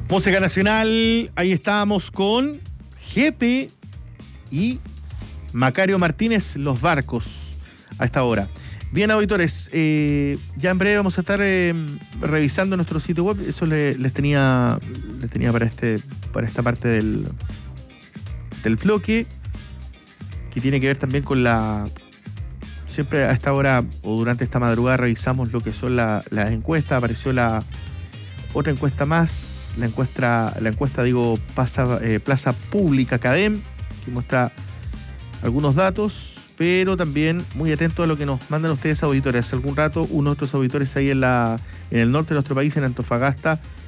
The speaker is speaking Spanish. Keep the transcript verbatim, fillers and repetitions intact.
Música nacional, ahí estábamos con Jepe y Macario Martínez, Los Barcos, a esta hora. Bien, auditores, eh, ya en breve vamos a estar eh, revisando nuestro sitio web. Eso le, les tenía les tenía para este para esta parte del, del bloque, que tiene que ver también con la... Siempre a esta hora o durante esta madrugada revisamos lo que son la, las encuestas. Apareció la otra encuesta más, la encuesta, la encuesta digo, Plaza, eh, Plaza Pública Cadem, que muestra algunos datos, pero también muy atento a lo que nos mandan ustedes, auditores. Hace algún rato, uno de nuestros auditores ahí en, la, en el norte de nuestro país, en Antofagasta,